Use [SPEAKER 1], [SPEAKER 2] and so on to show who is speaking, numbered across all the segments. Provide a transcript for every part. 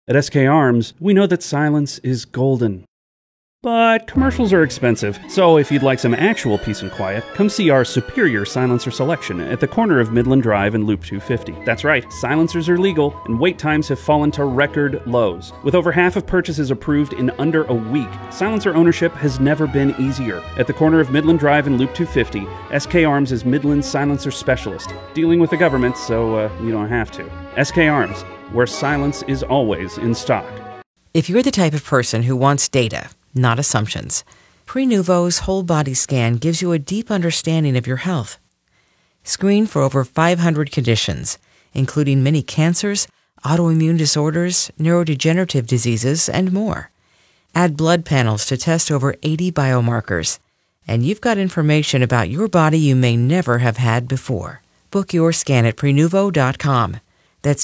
[SPEAKER 1] At SK Arms, we know that silence is golden. But commercials are expensive, so if you'd like some actual peace and quiet, come see our superior silencer selection at the corner of Midland Drive and Loop 250. That's right, silencers are legal, and wait times have fallen to record lows. With over half of purchases approved in under a week, silencer ownership has never been easier. At the corner of Midland Drive and Loop 250, SK Arms is Midland's silencer specialist, dealing with the government so you don't have to. SK Arms, where silence is always in stock.
[SPEAKER 2] If you're the type of person who wants data, not assumptions, Prenuvo's whole body scan gives you a deep understanding of your health. Screen for over 500 conditions, including many cancers, autoimmune disorders, neurodegenerative diseases, and more. Add blood panels to test over 80 biomarkers, and you've got information about your body you may never have had before. Book your scan at Prenuvo.com. That's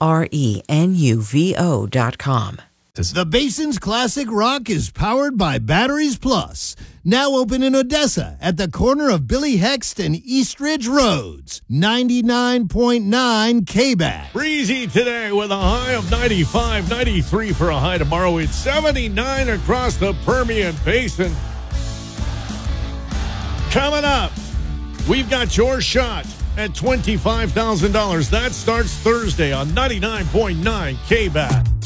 [SPEAKER 2] Prenuvo.com.
[SPEAKER 3] The Basin's Classic Rock is powered by Batteries Plus. Now open in Odessa at the corner of Billy Hext and Eastridge Roads. 99.9 K-BAT.
[SPEAKER 4] Breezy today with a high of 95, 93 for a high tomorrow. It's 79 across the Permian Basin. Coming up, we've got your shot at $25,000. That starts Thursday on 99.9 K-BAT.